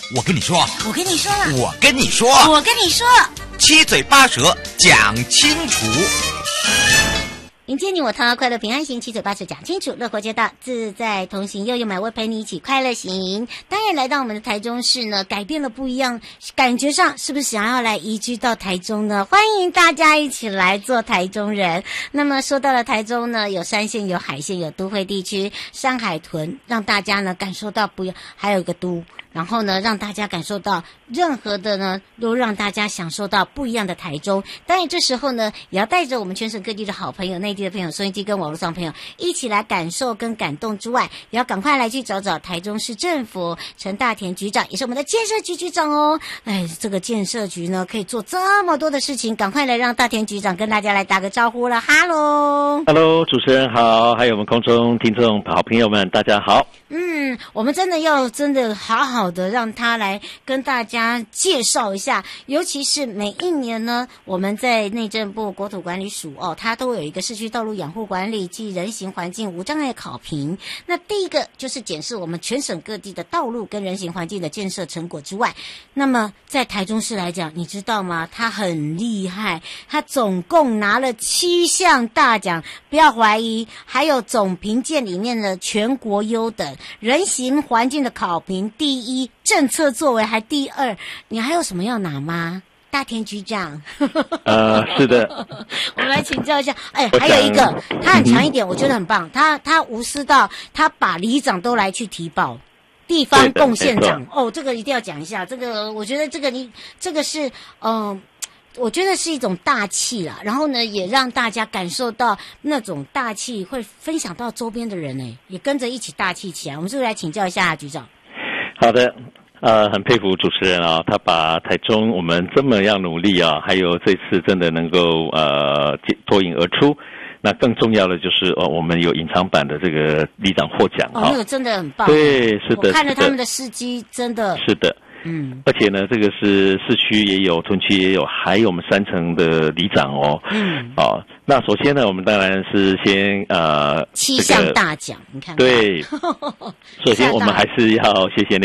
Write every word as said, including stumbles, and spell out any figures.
我跟你说， 我跟你说了， 我跟你说， 我跟你说， 七嘴八舌讲清楚。 迎接你我他，快乐平安行，七嘴八舌讲清楚，乐活街道自在同行，悠悠美味陪你一起快乐行。当然来到我们的台中市呢，改变了不一样，感觉上是不是想要来移居到台中呢？欢迎大家一起来做台中人。那么说到了台中呢，有山线，有海线，有都会地区，山海屯，让大家呢感受到不一样，还有一个都。然后呢，让大家感受到任何的呢，都让大家享受到不一样的台中。当然，这时候呢，也要带着我们全省各地的好朋友、内地的朋友、收音机跟网络上朋友一起来感受跟感动之外，也要赶快来去找找台中市政府陈大田局长，也是我们的建设局局长哦。哎，这个建设局呢，可以做这么多的事情，赶快来让大田局长跟大家来打个招呼了。哈喽， 哈喽，主持人好，还有我们空中听众好朋友们，大家好。 嗯，我们真的要真的好好的让他来跟大家介绍一下，尤其是每一年呢，我们在内政部国土管理署哦，它都有一个市区道路养护管理及人行环境无障碍考评。那第一个就是检视我们全省各地的道路跟人行环境的建设成果之外，那么在台中市来讲，你知道吗？它很厉害，它总共拿了七项大奖，不要怀疑，还有总评鉴里面的全国优等。人行环境的考评第一，政策作为还第二，你还有什么要拿吗？大田局长。 呃，是的。 我们来请教一下。哎，还有一个，他很强一点，我觉得很棒。他他无私到他把里长都来去提报。地方贡献奖哦，这个一定要讲一下。这个我觉得这个你这个是嗯。呃我觉得是一种大气啦，然后呢，也让大家感受到那种大气，会分享到周边的人呢，也跟着一起大气起来。我们是不是来请教一下局长？ 好的，呃，很佩服主持人啊、哦，他把台中我们这么样努力啊，还有这次真的能够呃脱颖而出。那更重要的就是哦，我们有隐藏版的这个里长获奖哦，那个真的很棒。 对，是的， 我看了他们的事迹，真的是的。 嗯， 而且呢，这个是市区也有，屯区也有，还有我们三城的里长哦。嗯，哦，那首先呢，我们当然是先呃七项大奖，你看看。 对，首先我们还是要谢谢